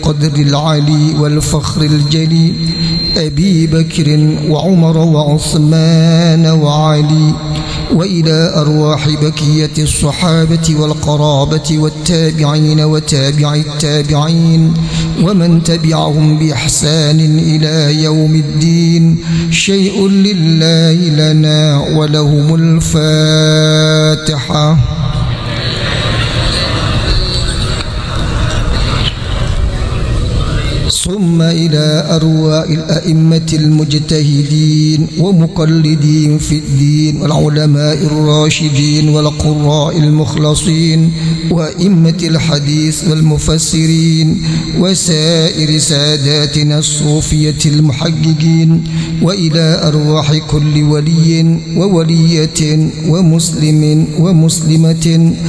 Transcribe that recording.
القدر العلي والفخر الجلي أبي بكر وعمر وعثمان وعلي، وإلى أرواح بكية الصحابة والقرابة والتابعين وتابع التابعين ومن تبعهم بإحسان إلى يوم الدين. شيء لله لنا ولهم الفاتحة. ثم إلى أرواح الأئمة المجتهدين ومقلدين في الدين والعلماء الراشدين والقراء المخلصين وأئمة الحديث والمفسرين وسائر ساداتنا الصوفية المحققين، وإلى أرواح كل ولي وولية ومسلم ومسلمة